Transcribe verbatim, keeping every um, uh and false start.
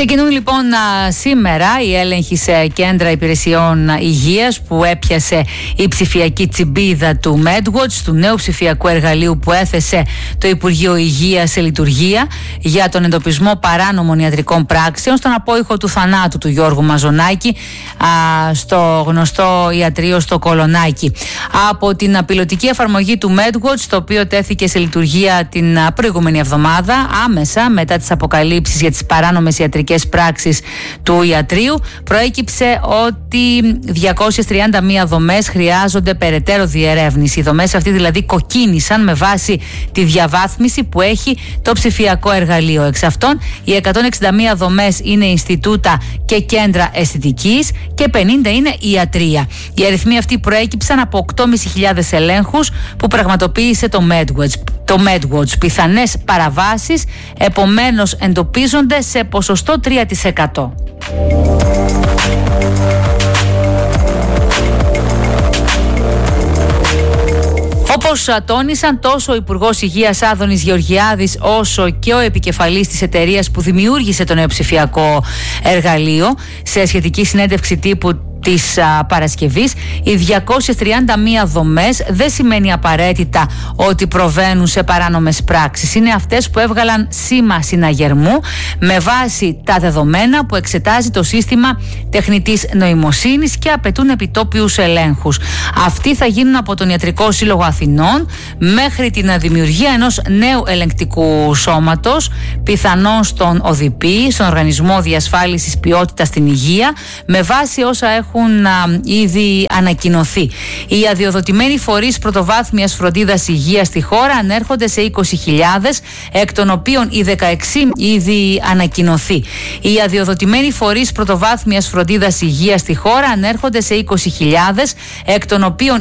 Ξεκινούν λοιπόν α, σήμερα οι έλεγχοι σε κέντρα υπηρεσιών υγείας που έπιασε η ψηφιακή τσιμπίδα του MedWatch, του νέου ψηφιακού εργαλείου που έθεσε το Υπουργείο Υγείας σε λειτουργία για τον εντοπισμό παράνομων ιατρικών πράξεων, στον απόϊχο του θανάτου του Γιώργου Μαζονάκη α, στο γνωστό ιατρείο στο Κολονάκι. Από την πιλωτική εφαρμογή του MedWatch, το οποίο τέθηκε σε λειτουργία την προηγούμενη εβδομάδα, άμεσα μετά τις αποκαλύψεις για τις παράνομες ιατρικές πράξεις του ιατρείου, προέκυψε ότι διακόσιες τριάντα μία δομές χρειάζονται περαιτέρω διερεύνηση. Οι δομές αυτοί δηλαδή κοκκίνησαν με βάση τη διαβάθμιση που έχει το ψηφιακό εργαλείο. Εξ αυτών, οι εκατόν εξήντα μία δομές είναι Ινστιτούτα και κέντρα αισθητικής και πενήντα είναι ιατρεία. Οι αριθμοί αυτοί προέκυψαν από οκτώ χιλιάδες πεντακόσιους ελέγχους που πραγματοποίησε το MedWatch. Το MedWatch. Πιθανές παραβάσεις επομένως εντοπίζονται σε ποσοστό τρία τοις εκατό. Όπως τόνισαν τόσο ο Υπουργός Υγείας Άδωνης Γεωργιάδης όσο και ο επικεφαλής της εταιρείας που δημιούργησε το νέο ψηφιακό εργαλείο σε σχετική συνέντευξη τύπου της α, Παρασκευής, οι διακόσιες τριάντα μία δομές δεν σημαίνει απαραίτητα ότι προβαίνουν σε παράνομες πράξεις. Είναι αυτές που έβγαλαν σήμα συναγερμού με βάση τα δεδομένα που εξετάζει το σύστημα τεχνητής νοημοσύνης και απαιτούν επιτόπιους ελέγχους. Αυτοί θα γίνουν από τον Ιατρικό Σύλλογο Αθηνών μέχρι την δημιουργία ενός νέου ελεγκτικού σώματος, πιθανόν στον ΟΔΙΠΗ, στον Οργανισμό Διασφάλισης Ποιότητας στην Υγεία, με βάση όσα έχουν έχουν α, ήδη ανακοινωθεί. Οι αδειοδοτημένοι φορείς πρωτοβάθμιας φροντίδας υγείας στη χώρα ανέρχονται σε είκοσι χιλιάδες, εκ των οποίων οι δεκαέξι ήδη ανακοινωθεί. Οι αδειοδοτημένοι φορείς πρωτοβάθμιας φροντίδας υγείας στη χώρα ανέρχονται σε είκοσι χιλιάδες, εκ των οποίων